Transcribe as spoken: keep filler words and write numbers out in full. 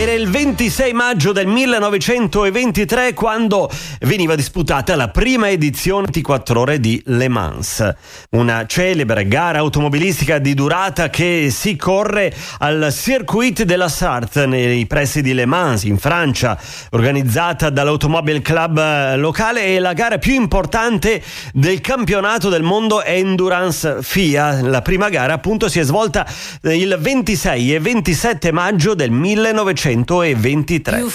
Era il ventisei maggio del millenovecentoventitré quando veniva disputata la prima edizione ventiquattro ore di Le Mans, una celebre gara automobilistica di durata che si corre al Circuit de la Sarthe nei pressi di Le Mans in Francia, organizzata dall'Automobile Club locale. È la gara più importante del campionato del mondo Endurance F I A. La prima gara appunto si è svolta il ventisei e ventisette maggio del millenovecentoventitré.